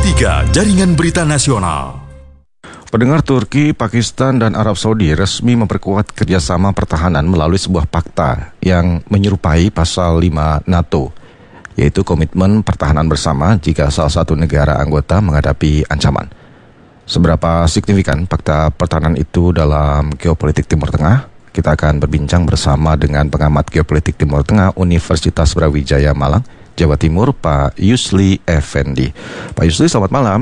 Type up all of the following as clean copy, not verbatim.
Tiga Jaringan Berita Nasional. Pendengar, Turki, Pakistan, dan Arab Saudi resmi memperkuat kerjasama pertahanan melalui sebuah fakta yang menyerupai pasal 5 NATO, yaitu komitmen pertahanan bersama jika salah satu negara anggota menghadapi ancaman. Seberapa signifikan fakta pertahanan itu dalam geopolitik Timur Tengah? Kita akan berbincang bersama dengan pengamat geopolitik Timur Tengah Universitas Brawijaya Malang, Jawa Timur, Pak Yusli Effendi. Pak Yusli, selamat malam.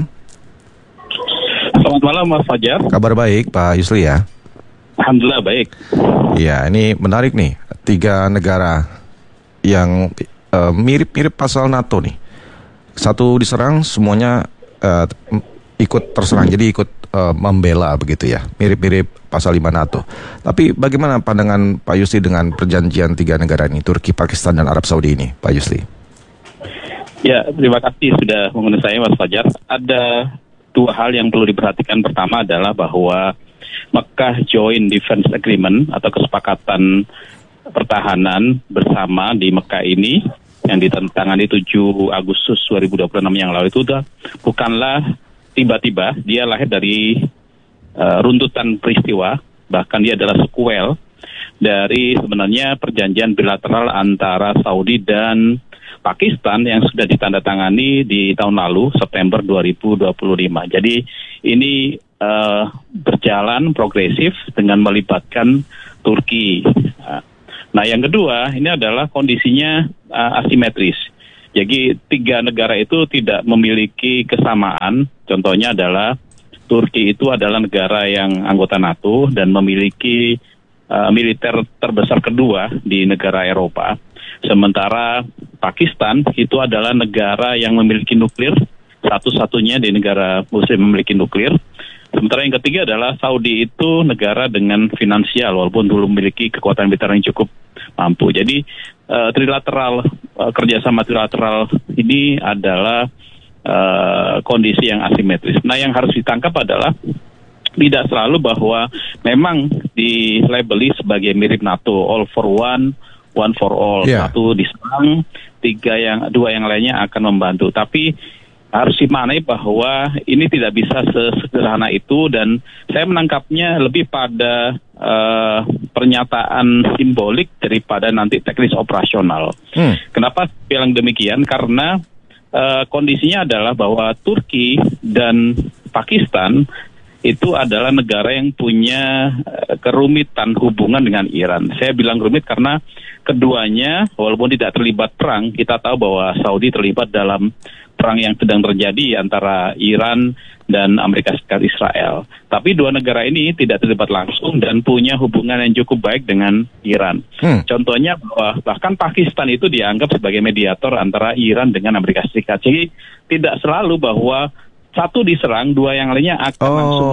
Selamat malam, Mas Fajar. Kabar baik, Pak Yusli ya? Alhamdulillah baik. Ya, ini menarik nih. 3 negara yang mirip-mirip pasal NATO nih. Satu diserang, semuanya ikut terserang, jadi ikut membela begitu ya. Mirip-mirip pasal 5 NATO. Tapi bagaimana pandangan Pak Yusli dengan perjanjian 3 negara ini, Turki, Pakistan, dan Arab Saudi ini, Pak Yusli? Ya, terima kasih sudah mengundang saya, Mas Fajar. Ada 2 hal yang perlu diperhatikan. Pertama adalah bahwa Mekah Joint Defense Agreement atau kesepakatan pertahanan bersama di Mekah ini yang ditandatangani 7 Agustus 2026 yang lalu itu bukanlah tiba-tiba, dia lahir dari runtutan peristiwa, bahkan dia adalah sequel dari sebenarnya perjanjian bilateral antara Saudi dan Pakistan yang sudah ditandatangani di tahun lalu, September 2025. Jadi ini berjalan progresif dengan melibatkan Turki. Nah, yang kedua, ini adalah kondisinya asimetris. Jadi 3 negara itu tidak memiliki kesamaan. Contohnya adalah Turki itu adalah negara yang anggota NATO dan memiliki militer terbesar kedua di negara Eropa. Sementara Pakistan itu adalah negara yang memiliki nuklir, satu-satunya di negara muslim memiliki nuklir. Sementara yang ketiga adalah Saudi itu negara dengan finansial, walaupun belum memiliki kekuatan militer yang cukup mampu. Jadi kerjasama trilateral ini adalah kondisi yang asimetris. Nah, yang harus ditangkap adalah tidak selalu bahwa memang dilabeli sebagai mirip NATO, all for one for all. Satu diserang, 2 yang lainnya akan membantu. Tapi harus dimaknai bahwa ini tidak bisa sesederhana itu, dan saya menangkapnya lebih pada pernyataan simbolik daripada nanti teknis operasional. Kenapa bilang demikian? Karena kondisinya adalah bahwa Turki dan Pakistan itu adalah negara yang punya kerumitan hubungan dengan Iran. Saya bilang rumit karena keduanya, walaupun tidak terlibat perang, kita tahu bahwa Saudi terlibat dalam perang yang sedang terjadi antara Iran dan Amerika Serikat Israel. Tapi 2 negara ini tidak terlibat langsung dan punya hubungan yang cukup baik dengan Iran. Contohnya bahwa bahkan Pakistan itu dianggap sebagai mediator antara Iran dengan Amerika Serikat. Jadi tidak selalu bahwa satu diserang, 2 yang lainnya akan langsung.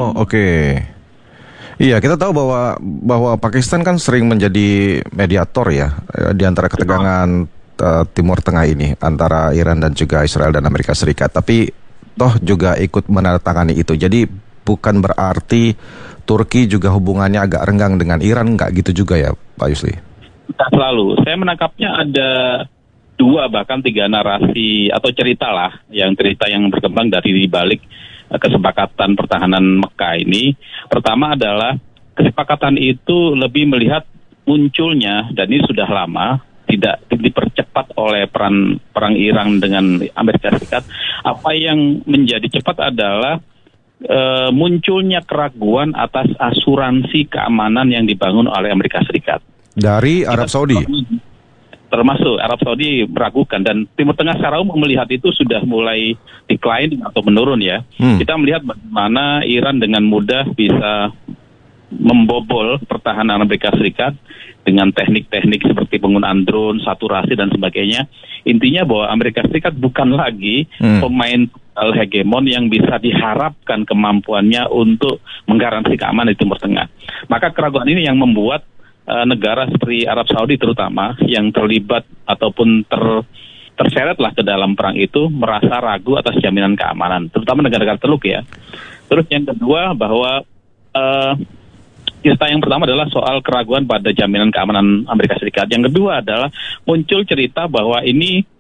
Iya, kita tahu bahwa Pakistan kan sering menjadi mediator ya di antara ketegangan Timur Tengah ini antara Iran dan juga Israel dan Amerika Serikat. Tapi toh juga ikut menandatangani itu. Jadi bukan berarti Turki juga hubungannya agak renggang dengan Iran, nggak gitu juga ya, Pak Yusli? Tidak selalu. Saya menangkapnya ada 2 bahkan 3 narasi atau cerita yang berkembang dari balik kesepakatan pertahanan Mekah ini. Pertama adalah kesepakatan itu lebih melihat munculnya, dan ini sudah lama, tidak dipercepat oleh perang Iran dengan Amerika Serikat. Apa yang menjadi cepat adalah munculnya keraguan atas asuransi keamanan yang dibangun oleh Amerika Serikat. Dari Arab Saudi? Termasuk Arab Saudi meragukan, dan Timur Tengah secara umum melihat itu sudah mulai decline atau menurun ya. Kita melihat bagaimana Iran dengan mudah bisa membobol pertahanan Amerika Serikat dengan teknik-teknik seperti penggunaan drone, saturasi dan sebagainya. Intinya bahwa Amerika Serikat bukan lagi pemain hegemon yang bisa diharapkan kemampuannya untuk menggaransi keamanan di Timur Tengah. Maka keraguan ini yang membuat negara seperti Arab Saudi terutama yang terlibat ataupun terseretlah ke dalam perang itu merasa ragu atas jaminan keamanan, terutama negara-negara Teluk ya. Terus yang kedua bahwa cerita yang pertama adalah soal keraguan pada jaminan keamanan Amerika Serikat. Yang kedua adalah muncul cerita bahwa ini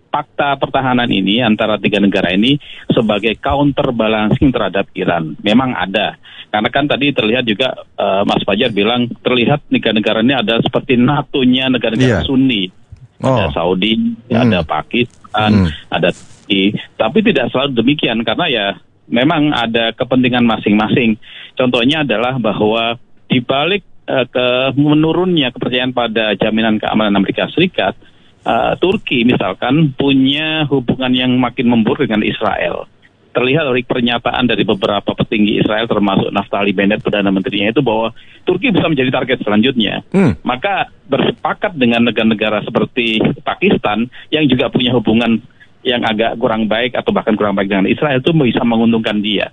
fakta pertahanan ini antara tiga negara ini sebagai counterbalancing terhadap Iran. Memang ada. Karena kan tadi terlihat juga Mas Fajar bilang terlihat negara-negara ini ada seperti NATO-nya negara-negara Sunni. Ada Saudi, ada Pakistan, ada Turki. Tapi tidak selalu demikian karena ya memang ada kepentingan masing-masing. Contohnya adalah bahwa di balik menurunnya kepercayaan pada jaminan keamanan Amerika Serikat, Turki misalkan punya hubungan yang makin memburuk dengan Israel. Terlihat dari pernyataan dari beberapa petinggi Israel termasuk Naftali Bennett, Perdana Menterinya itu bahwa Turki bisa menjadi target selanjutnya. Maka bersepakat dengan negara-negara seperti Pakistan yang juga punya hubungan yang agak kurang baik atau bahkan kurang baik dengan Israel itu bisa menguntungkan dia.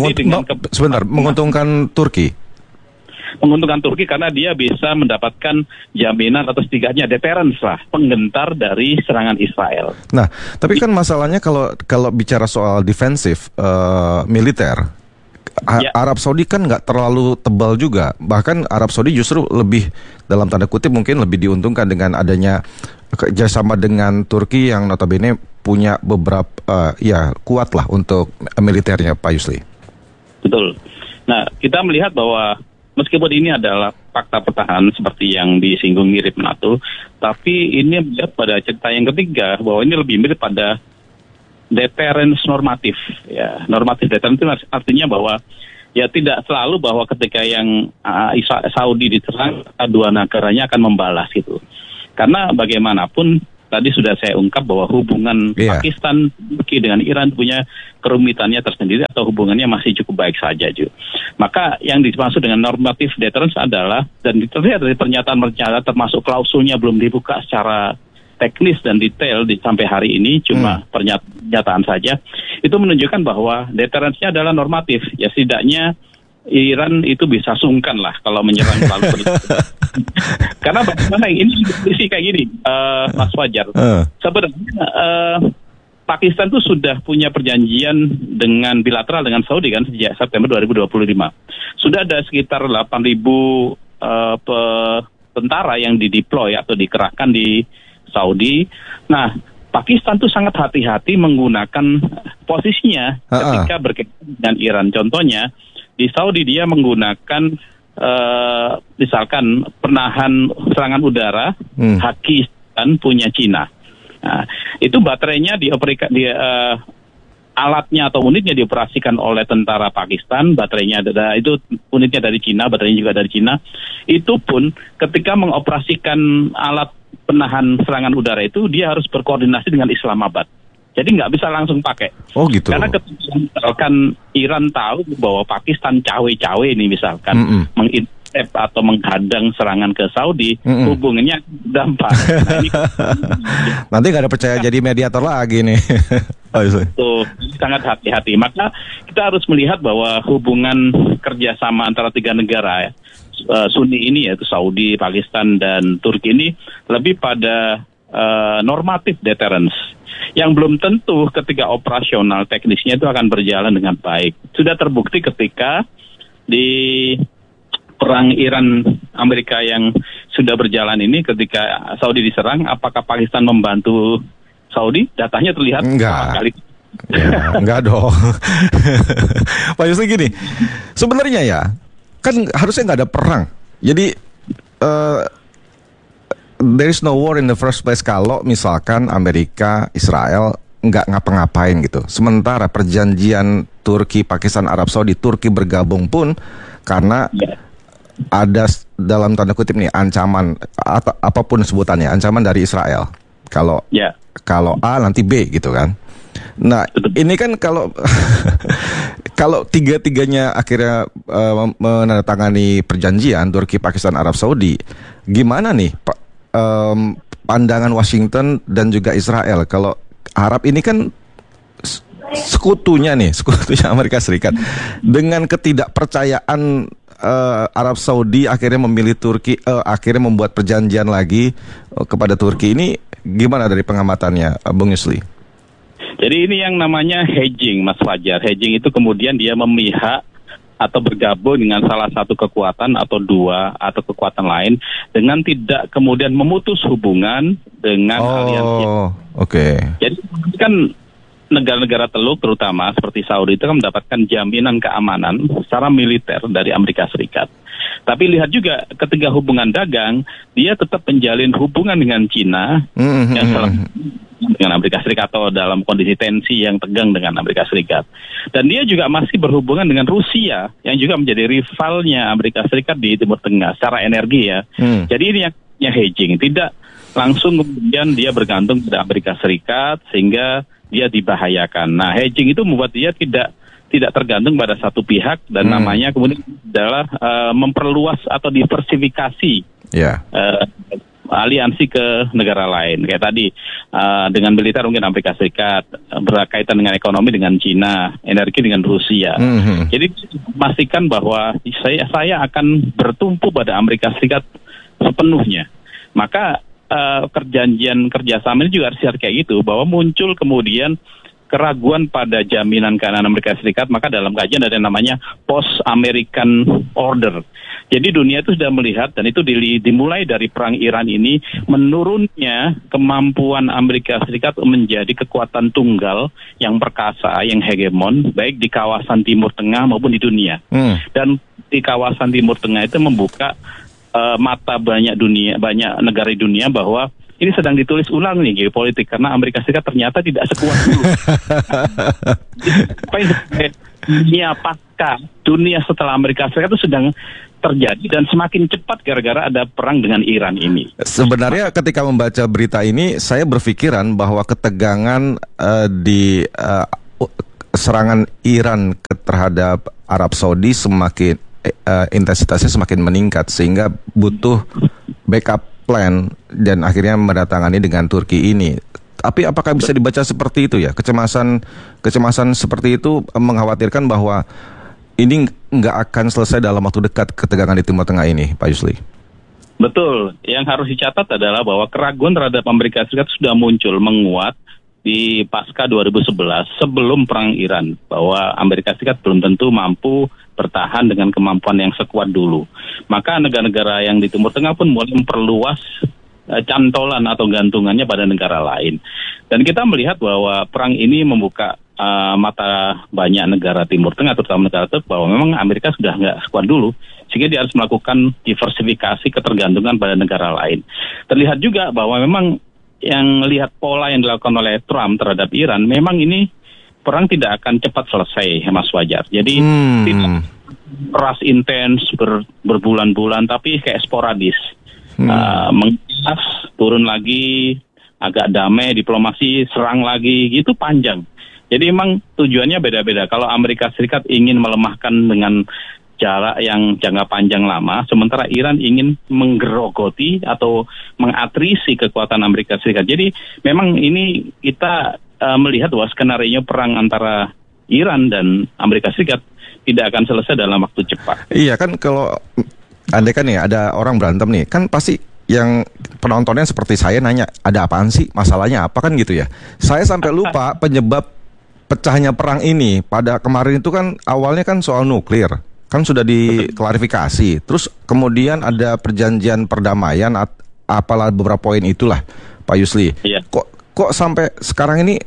Menguntungkan Turki? Menguntungkan Turki karena dia bisa mendapatkan jaminan atau setidaknya deterrence lah, penggentar dari serangan Israel. Nah, tapi kan masalahnya kalau bicara soal defensif militer, Arab Saudi kan nggak terlalu tebal juga. Bahkan Arab Saudi justru lebih dalam tanda kutip mungkin lebih diuntungkan dengan adanya kerjasama dengan Turki yang notabene punya beberapa kuat lah untuk militernya, Pak Yusli. Betul. Nah, kita melihat bahwa meskipun ini adalah fakta pertahanan seperti yang disinggung mirip NATO, tapi ini melihat pada cerita yang ketiga bahwa ini lebih mirip pada deterrence normatif. Ya, normatif deterrence itu artinya bahwa ya tidak selalu bahwa ketika yang Saudi diserang, dua negaranya akan membalas gitu. Karena bagaimanapun tadi sudah saya ungkap bahwa hubungan Pakistan dengan Iran punya kerumitannya tersendiri atau hubungannya masih cukup baik saja, Ju. Maka yang dimaksud dengan normatif deterrence adalah, dan terlihat dari pernyataan termasuk klausulnya belum dibuka secara teknis dan detail sampai hari ini, cuma pernyataan saja, itu menunjukkan bahwa deterrence-nya adalah normatif. Ya setidaknya Iran itu bisa sungkan lah kalau menyerang lalu karena bagaimana ini kondisi kayak gini, Mas Fajar. Sebenarnya Pakistan itu sudah punya perjanjian dengan bilateral dengan Saudi kan sejak September 2025. Sudah ada sekitar 8.000 tentara yang dideploy atau dikerahkan di Saudi. Nah, Pakistan tuh sangat hati-hati menggunakan posisinya ketika berkaitan dengan Iran. Contohnya di Saudi dia menggunakan misalkan penahan serangan udara Pakistan punya Cina. Nah, itu baterainya alatnya atau unitnya dioperasikan oleh tentara Pakistan, baterainya itu unitnya dari Cina, baterainya juga dari Cina. Itu pun ketika mengoperasikan alat penahan serangan udara itu dia harus berkoordinasi dengan Islamabad. Jadi nggak bisa langsung pakai. Oh gitu. Karena ketika misalkan Iran tahu bahwa Pakistan cawe-cawe ini misalkan mengintercept atau menghadang serangan ke Saudi, hubungannya dampak. Nah, ini nanti nggak ada percaya jadi mediator lagi nih. Tuh, sangat hati-hati. Maka kita harus melihat bahwa hubungan kerjasama antara tiga negara Sunni ini yaitu Saudi, Pakistan, dan Turki ini lebih pada normatif deterrence. Yang belum tentu ketika operasional teknisnya itu akan berjalan dengan baik. Sudah terbukti ketika di perang Iran Amerika yang sudah berjalan ini, ketika Saudi diserang, apakah Pakistan membantu Saudi? Datanya terlihat sama sekali. Ya, enggak dong. Pak Yusli gini, sebenarnya ya kan harusnya nggak ada perang. Jadi there is no war in the first place kalau misalkan Amerika, Israel nggak ngapa-ngapain gitu. Sementara perjanjian Turki, Pakistan, Arab Saudi, Turki bergabung pun karena ada dalam tanda kutip nih ancaman atau apapun sebutannya, ancaman dari Israel. Kalau A nanti B gitu kan. Nah ini kan kalau kalau tiga-tiganya akhirnya menandatangani perjanjian Turki, Pakistan, Arab Saudi, gimana nih Pak? Pandangan Washington dan juga Israel kalau Arab ini kan sekutunya Amerika Serikat dengan ketidakpercayaan Arab Saudi akhirnya memilih Turki, akhirnya membuat perjanjian lagi kepada Turki. Ini gimana dari pengamatannya, Bung Yusli? Jadi ini yang namanya hedging, Mas Fajar. Hedging itu kemudian dia memihak atau bergabung dengan salah satu kekuatan atau dua atau kekuatan lain dengan tidak kemudian memutus hubungan dengan aliansi. Oke. Jadi kan negara-negara Teluk terutama seperti Saudi itu kan mendapatkan jaminan keamanan secara militer dari Amerika Serikat. Tapi lihat juga ketika hubungan dagang, dia tetap menjalin hubungan dengan Cina yang dengan Amerika Serikat atau dalam kondisi tensi yang tegang dengan Amerika Serikat. Dan dia juga masih berhubungan dengan Rusia yang juga menjadi rivalnya Amerika Serikat di Timur Tengah secara energi ya. Jadi ini yang hedging, tidak langsung kemudian dia bergantung pada Amerika Serikat sehingga dia dibahayakan. Nah, hedging itu membuat dia tidak tergantung pada satu pihak dan namanya kemudian adalah memperluas atau diversifikasi aliansi ke negara lain. Kayak tadi dengan militer mungkin Amerika Serikat, berkaitan dengan ekonomi dengan Cina, energi dengan Rusia. Jadi pastikan bahwa saya akan bertumpu pada Amerika Serikat sepenuhnya. Maka perjanjian kerjasama ini juga harus kayak gitu, bahwa muncul kemudian keraguan pada jaminan keamanan Amerika Serikat, maka dalam kajian ada yang namanya post-American order. Jadi dunia itu sudah melihat, dan itu dimulai dari perang Iran ini, menurunnya kemampuan Amerika Serikat menjadi kekuatan tunggal yang perkasa, yang hegemon, baik di kawasan Timur Tengah maupun di dunia. Dan di kawasan Timur Tengah itu membuka mata banyak negara di dunia bahwa ini sedang ditulis ulang nih geopolitik, karena Amerika Serikat ternyata tidak sekuat dulu. Dunia pasca, dunia setelah Amerika Serikat itu sedang terjadi dan semakin cepat gara-gara ada perang dengan Iran ini. Sebenarnya ketika membaca berita ini, saya berpikiran bahwa ketegangan di serangan Iran terhadap Arab Saudi semakin intensitasnya semakin meningkat, sehingga butuh backup plan dan akhirnya mendatangani dengan Turki ini. Tapi apakah bisa dibaca seperti itu ya? Kecemasan seperti itu mengkhawatirkan bahwa ini nggak akan selesai dalam waktu dekat ketegangan di Timur Tengah ini, Pak Yusli. Betul. Yang harus dicatat adalah bahwa keraguan terhadap Amerika Serikat sudah muncul menguat di pasca 2011 sebelum perang Iran, bahwa Amerika Serikat belum tentu mampu bertahan dengan kemampuan yang sekuat dulu. Maka negara-negara yang di Timur Tengah pun mulai memperluas cantolan atau gantungannya pada negara lain. Dan kita melihat bahwa perang ini membuka mata banyak negara Timur Tengah, terutama negara Turki, bahwa memang Amerika sudah nggak sekuat dulu, sehingga dia harus melakukan diversifikasi ketergantungan pada negara lain. Terlihat juga bahwa memang yang lihat pola yang dilakukan oleh Trump terhadap Iran, memang ini perang tidak akan cepat selesai, Mas Fajar. Jadi tidak keras intens berbulan-bulan, tapi kayak sporadis. Mengias, turun lagi, agak damai, diplomasi, serang lagi, gitu panjang. Jadi memang tujuannya beda-beda. Kalau Amerika Serikat ingin melemahkan dengan jarak yang jangka panjang lama, sementara Iran ingin menggerogoti atau mengatrisi kekuatan Amerika Serikat. Jadi memang ini kita melihat bahwa skenario perang antara Iran dan Amerika Serikat tidak akan selesai dalam waktu cepat. Iya kan, kalau andai kan ya ada orang berantem nih, kan pasti yang penontonnya seperti saya nanya, ada apaan sih, masalahnya apa, kan gitu ya. Saya sampai lupa penyebab pecahnya perang ini. Pada kemarin itu kan awalnya kan soal nuklir, kan sudah diklarifikasi. Terus kemudian ada perjanjian perdamaian, apalah beberapa poin itulah, Pak Yusli. Iya. Kok sampai sekarang ini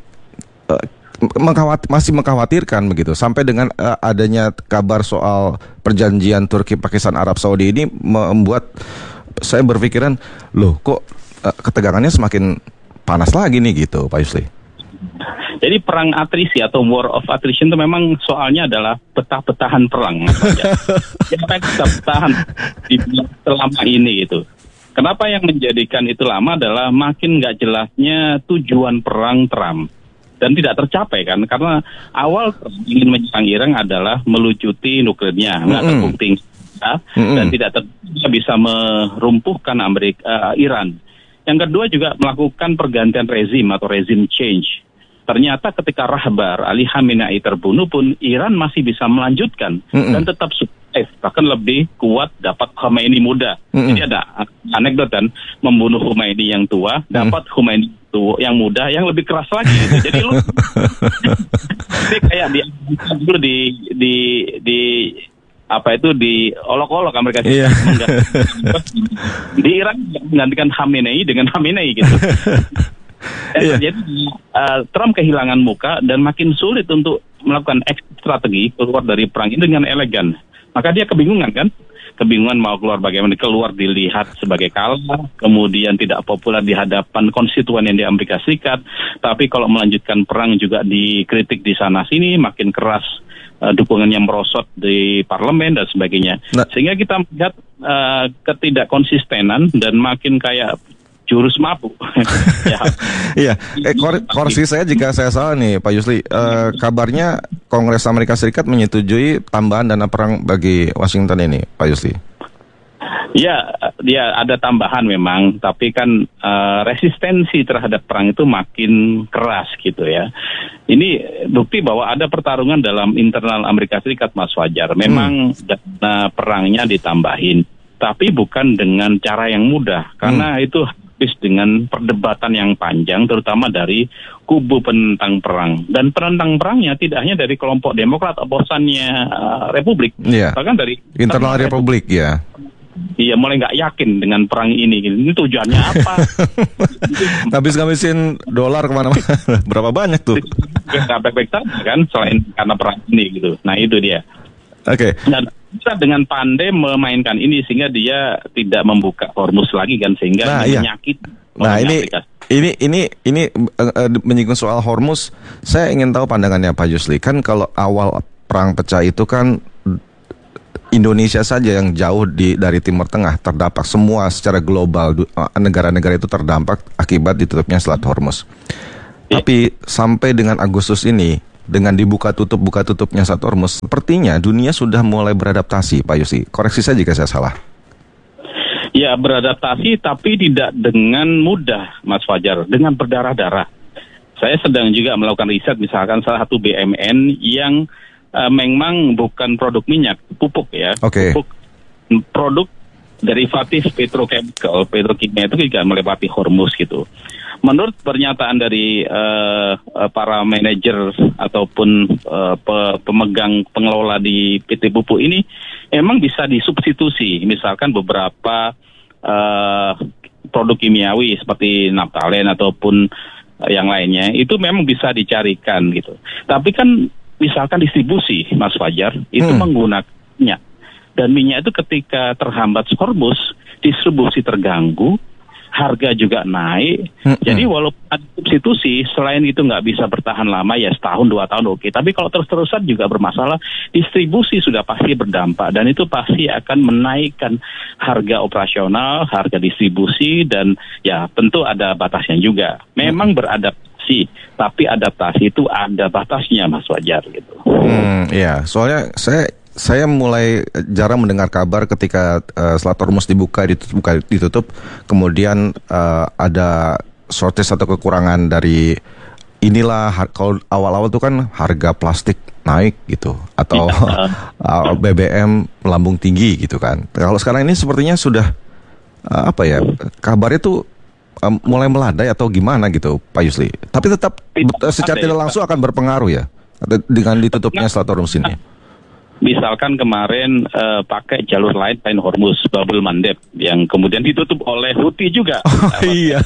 masih mengkhawatirkan begitu, sampai dengan adanya kabar soal perjanjian Turki, Pakistan, Arab Saudi ini membuat saya berpikiran, loh kok ketegangannya semakin panas lagi nih gitu, Pak Yusli. Jadi perang atrisi atau war of attrition itu memang soalnya adalah betah-betahan perang. Siapa yang bisa bertahan di selama ini gitu. Kenapa yang menjadikan itu lama adalah makin nggak jelasnya tujuan perang Trump. Dan tidak tercapai kan, karena awal ingin menyerang Iran adalah melucuti nuklirnya, nggak terbukti, dan tidak bisa merumpuhkan Iran. Yang kedua juga melakukan pergantian rezim atau rezim change. Ternyata ketika Rahbar Ali Khamenei terbunuh pun Iran masih bisa melanjutkan dan tetap sukses, bahkan lebih kuat, dapat Khomeini muda. Jadi ada anekdot kan, membunuh Khomeini yang tua, dapat Khomeini yang muda yang lebih keras lagi gitu. Jadi lu kayak dulu di diolok-olok Amerika Serikat. Di Irak menggantikan Khamenei dengan Khamenei gitu. Jadi Trump kehilangan muka dan makin sulit untuk melakukan strategi keluar dari perang ini dengan elegan. Maka dia kebingungan mau keluar dilihat sebagai kalah, kemudian tidak populer di hadapan konstituen yang di Amerika Serikat, tapi kalau melanjutkan perang juga dikritik di sana sini, makin keras dukungannya merosot di parlemen dan sebagainya. Sehingga kita melihat ketidakkonsistenan dan makin kayak jurus mabuk. Iya, koreksi saya jika saya salah nih Pak Yusli. Kabarnya Kongres Amerika Serikat menyetujui tambahan dana perang bagi Washington ini, Pak Yusli. Ya, dia ada tambahan memang, tapi kan resistensi terhadap perang itu makin keras gitu ya. Ini bukti bahwa ada pertarungan dalam internal Amerika Serikat, Mas Fajar. Memang dana perangnya ditambahin, tapi bukan dengan cara yang mudah, karena itu dengan perdebatan yang panjang, terutama dari kubu penentang perang. Dan penentang perangnya tidak hanya dari kelompok Demokrat, oposannya Republik, bahkan dari internal Republik ya. Iya, mulai nggak yakin dengan perang ini. Ini tujuannya apa? Ngabisin dolar kemana-mana. Berapa banyak tuh? Nggak baik-baik saja kan, selain karena perang ini gitu. Nah itu dia. Oke. Dan bisa dengan pandai memainkan ini sehingga dia tidak membuka Hormuz lagi kan, sehingga menyakiti. Nah ini menyinggung soal Hormuz, saya ingin tahu pandangannya Pak Yusli. Kan kalau awal perang pecah itu kan Indonesia saja yang jauh dari Timur Tengah terdampak, semua secara global negara-negara itu terdampak akibat ditutupnya Selat Hormuz. Tapi sampai dengan Agustus ini, dengan dibuka tutupnya Selat Hormuz, sepertinya dunia sudah mulai beradaptasi, Pak Yusli. Koreksi saya jika saya salah. Ya, beradaptasi tapi tidak dengan mudah, Mas Fajar, dengan berdarah-darah. Saya sedang juga melakukan riset, misalkan salah satu BUMN yang memang bukan produk minyak, pupuk ya. Pupuk, produk derivatif petrokimia itu juga melewati Hormuz gitu. Menurut pernyataan dari para manajer ataupun pemegang pengelola di PT Pupuk ini, emang bisa disubstitusi, misalkan beberapa produk kimiawi seperti naftalen ataupun yang lainnya, itu memang bisa dicarikan gitu. Tapi kan misalkan distribusi, Mas Fajar, itu menggunakan minyak. Dan minyak itu ketika terhambat Hormuz, distribusi terganggu, harga juga naik. Jadi walaupun ada substitusi, selain itu nggak bisa bertahan lama, ya setahun, 2 tahun oke. Tapi kalau terus-terusan juga bermasalah, distribusi sudah pasti berdampak. Dan itu pasti akan menaikkan harga operasional, harga distribusi, dan ya tentu ada batasnya juga. Memang beradaptasi, tapi adaptasi itu ada batasnya, Mas Fajar gitu. Iya, soalnya saya mulai jarang mendengar kabar ketika Selat Hormuz ditutup, kemudian ada shortage atau kekurangan dari inilah. Kalau awal-awal tuh kan harga plastik naik gitu, atau BBM melambung tinggi gitu kan. Kalau sekarang ini sepertinya sudah kabarnya tuh mulai melandai atau gimana gitu, Pak Yusli. Tapi tetap secara tidak langsung akan berpengaruh ya dengan ditutupnya Selat Hormuz ini. Misalkan kemarin pakai jalur lain selain Hormuz, Babul Mandeb, yang kemudian ditutup oleh Houthi juga. Iya.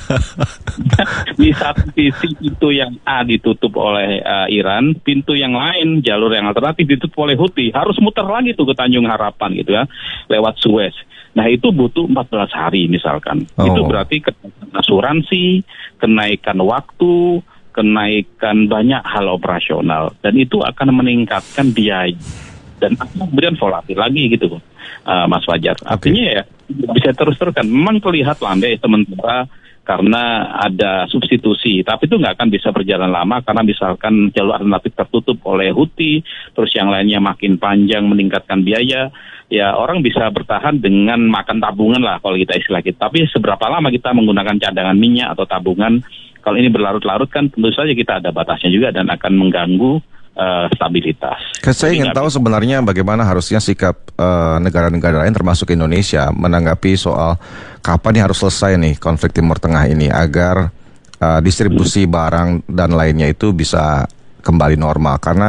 Di satu sisi pintu yang A ditutup oleh Iran, pintu yang lain, jalur yang alternatif ditutup oleh Houthi. Harus muter lagi tuh ke Tanjung Harapan gitu ya, lewat Suez. Nah itu butuh 14 hari misalkan. Itu berarti kenaikan asuransi, kenaikan waktu, kenaikan banyak hal operasional. Dan itu akan meningkatkan biaya. Dan kemudian volatil lagi gitu, Mas Fajar. Artinya ya bisa terus-terusan. Memang terlihat landai sementara karena ada substitusi, tapi itu nggak akan bisa berjalan lama karena misalkan jalur alternatif tertutup oleh Houthi, terus yang lainnya makin panjang meningkatkan biaya. Ya orang bisa bertahan dengan makan tabungan lah kalau kita istilah kita. Tapi seberapa lama kita menggunakan cadangan minyak atau tabungan? Kalau ini berlarut-larut kan tentu saja kita ada batasnya juga dan akan mengganggu stabilitas. Saya ingin tahu sebenarnya bagaimana harusnya sikap negara-negara lain termasuk Indonesia menanggapi soal kapan nih harus selesai nih konflik Timur Tengah ini agar distribusi barang dan lainnya itu bisa kembali normal. Karena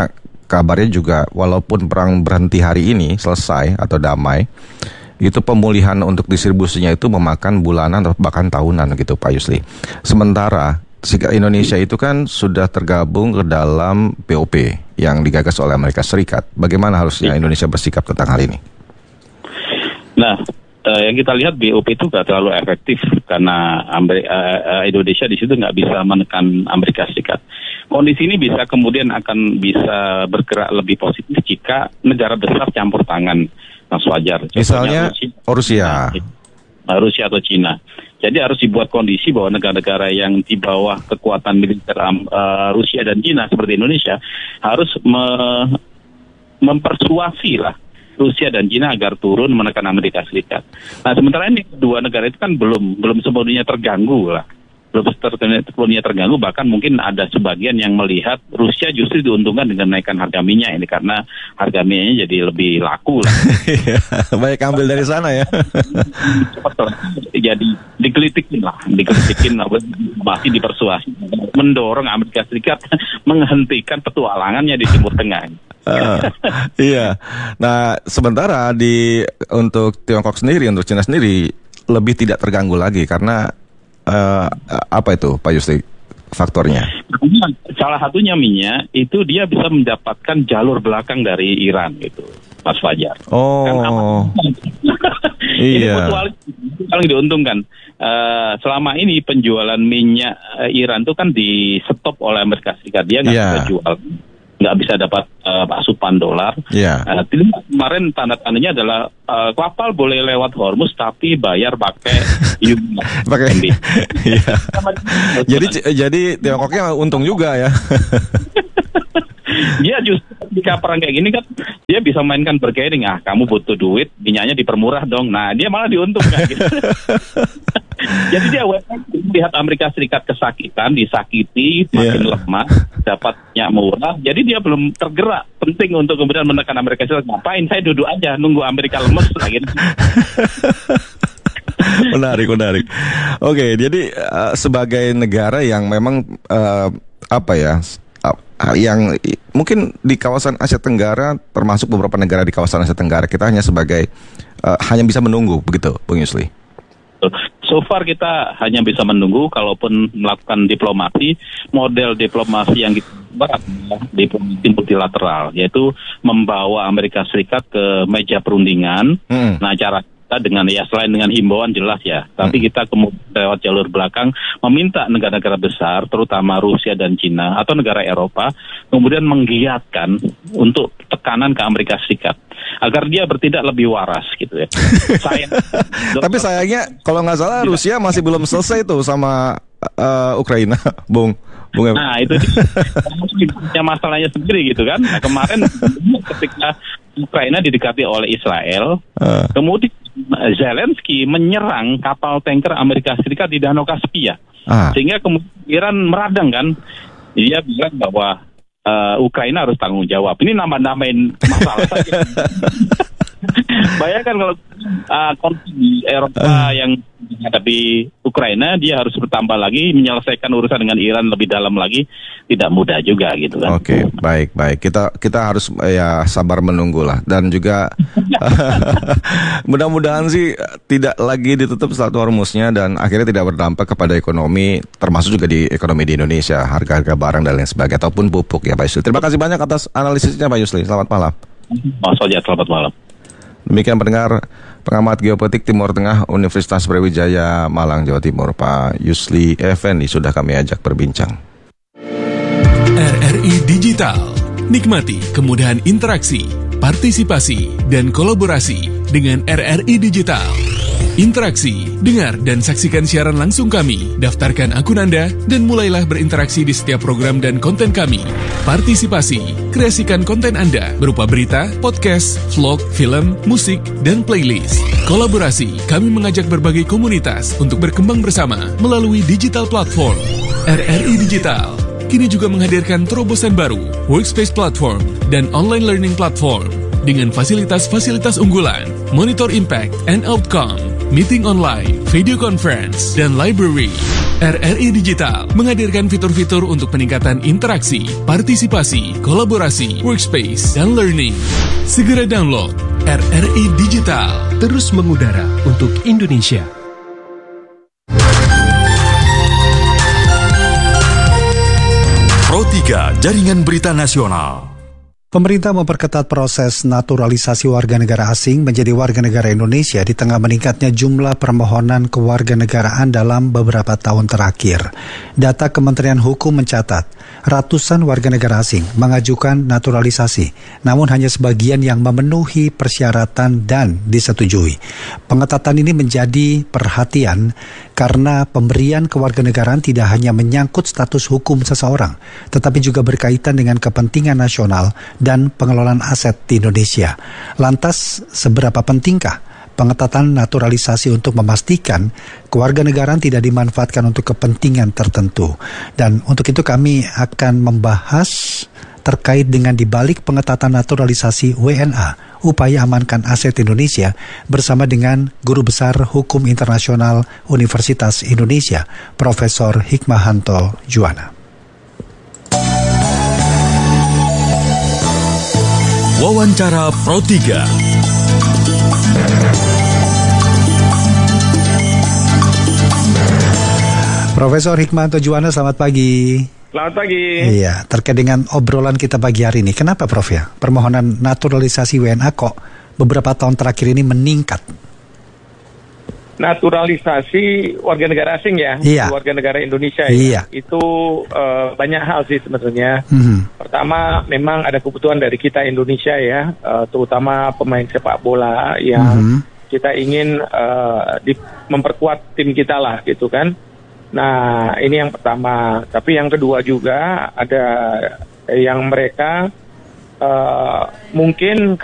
kabarnya juga walaupun perang berhenti hari ini selesai atau damai, itu pemulihan untuk distribusinya itu memakan bulanan atau bahkan tahunan gitu Pak Yusli. Sementara Indonesia itu kan sudah tergabung ke dalam BOP yang digagas oleh Amerika Serikat. Bagaimana harusnya Indonesia bersikap tentang hal ini? Nah, yang kita lihat BOP itu nggak terlalu efektif karena Indonesia di situ nggak bisa menekan Amerika Serikat. Kondisi ini kemudian akan bisa bergerak lebih positif jika negara besar campur tangan, Mas Fajar. Misalnya Rusia atau Cina. Jadi harus dibuat kondisi bahwa negara-negara yang di bawah kekuatan militer Rusia dan Cina seperti Indonesia harus mempersuasi lah Rusia dan Cina agar turun menekan Amerika Serikat. Nah, sementara ini dua negara itu kan belum sepenuhnya terganggu lah. Belum sepenuhnya terganggu, bahkan mungkin ada sebagian yang melihat Rusia justru diuntungkan dengan naikkan harga minyak ini karena harga minyaknya jadi lebih laku lah. Baik, ambil dari sana ya. Jadi digelitikin, masih dipersuasi mendorong Amerika Serikat menghentikan petualangannya di Timur Tengah. Iya. Nah, sementara untuk Tiongkok sendiri, untuk Cina sendiri lebih tidak terganggu lagi karena apa itu Pak Yusli faktornya? Salah satunya minyak itu dia bisa mendapatkan jalur belakang dari Iran gitu, Mas Fajar. Oh, iya. Ini paling diuntungkan. Selama ini penjualan minyak Iran itu kan di stop oleh Amerika Serikat, dia nggak bisa jual, nggak bisa dapat asupan dolar. Kemarin tanda-tandanya adalah kapal boleh lewat Hormuz tapi bayar pakai yuan. Jadi Tiongkoknya untung juga ya. Dia justru ketika perang kayak gini kan dia bisa mainkan bargaining. Kamu butuh duit, minyaknya dipermurah dong. Nah, dia malah diuntungkan gitu. Jadi dia melihat Amerika Serikat kesakitan, disakiti, makin lemah, dapat minyak murah. Jadi dia belum tergerak penting untuk kemudian menekan Amerika Serikat. Ngapain saya duduk aja nunggu Amerika lemes lagi. Menarik. Oke, jadi sebagai negara yang memang yang mungkin di kawasan Asia Tenggara, termasuk beberapa negara di kawasan Asia Tenggara, kita hanya hanya bisa menunggu begitu, Bung Yusli. So far kita hanya bisa menunggu, kalaupun melakukan diplomasi, model diplomasi yang kita buat diplomasi multilateral, yaitu membawa Amerika Serikat ke meja perundingan. Nah, cara kita selain dengan himbauan jelas ya, tapi kita kemudian lewat jalur belakang meminta negara-negara besar, terutama Rusia dan Cina atau negara Eropa, kemudian menggiatkan untuk tekanan ke Amerika Serikat agar dia bertindak lebih waras gitu ya. Tapi sayangnya kalau nggak salah Rusia masih belum selesai tuh sama Ukraina, Bung. Nah, itu punya masalahnya sendiri gitu kan. Nah, kemarin ketika Ukraina didekati oleh Israel, kemudian Zelensky menyerang kapal tanker Amerika Serikat di Danau Kaspia, sehingga kemudian Iran meradang kan. Dia bilang bahwa Ukraina harus tanggung jawab. Ini nambah-nambahin masalah saja. Bayangkan kalau konflik di Eropa yang menghadapi Ukraina, dia harus bertambah lagi, menyelesaikan urusan dengan Iran lebih dalam lagi, tidak mudah juga gitu kan. Oke, baik. Kita harus sabar menunggu lah, dan juga mudah-mudahan sih tidak lagi ditutup Strait Hormuznya dan akhirnya tidak berdampak kepada ekonomi, termasuk juga di ekonomi di Indonesia, harga-harga barang dan lain sebagainya ataupun pupuk ya Pak Yusli. Terima kasih banyak atas analisisnya Pak Yusli. Selamat malam. Mas Fajar, selamat malam. Demikian pengamat geopolitik Timur Tengah Universitas Brawijaya Malang, Jawa Timur, Pak Yusli Effendi sudah kami ajak berbincang. RRI Digital. Nikmati kemudahan interaksi, partisipasi, dan kolaborasi dengan RRI Digital. Interaksi, dengar dan saksikan siaran langsung kami, daftarkan akun Anda, dan mulailah berinteraksi di setiap program dan konten kami. Partisipasi, kreasikan konten Anda berupa berita, podcast, vlog, film, musik, dan playlist. Kolaborasi, kami mengajak berbagai komunitas untuk berkembang bersama melalui digital platform. RRI Digital kini juga menghadirkan terobosan baru, workspace platform, dan online learning platform dengan fasilitas-fasilitas unggulan, monitor impact and outcome, meeting online, video conference, dan library. RRI Digital menghadirkan fitur-fitur untuk peningkatan interaksi, partisipasi, kolaborasi, workspace, dan learning. Segera download RRI Digital. Terus mengudara untuk Indonesia. Pro 3 Jaringan Berita Nasional. Pemerintah memperketat proses naturalisasi warga negara asing menjadi warga negara Indonesia di tengah meningkatnya jumlah permohonan kewarganegaraan dalam beberapa tahun terakhir. Data Kementerian Hukum mencatat, ratusan warga negara asing mengajukan naturalisasi, namun hanya sebagian yang memenuhi persyaratan dan disetujui. Pengetatan ini menjadi perhatian karena pemberian kewarganegaraan tidak hanya menyangkut status hukum seseorang, tetapi juga berkaitan dengan kepentingan nasional dan pengelolaan aset di Indonesia. Lantas, seberapa pentingkah pengetatan naturalisasi untuk memastikan kewarganegaraan tidak dimanfaatkan untuk kepentingan tertentu? Dan untuk itu kami akan membahas terkait dengan dibalik pengetatan naturalisasi WNA, upaya amankan aset Indonesia, bersama dengan Guru Besar Hukum Internasional Universitas Indonesia, Profesor Hikmahanto Juwana. Wawancara Pro 3. Profesor Hikmahanto Juwana, selamat pagi. Selamat pagi. Iya, terkait dengan obrolan kita pagi hari ini, kenapa Prof ya? Permohonan naturalisasi WNA kok beberapa tahun terakhir ini meningkat? Naturalisasi warga negara asing ya, Iya. warga negara Indonesia Iya. ya. Itu banyak hal sih sebenarnya. Pertama, memang ada kebutuhan dari kita Indonesia ya, terutama pemain sepak bola yang kita ingin memperkuat tim kita lah gitu kan. Nah, ini yang pertama. Tapi yang kedua juga ada yang mereka mungkin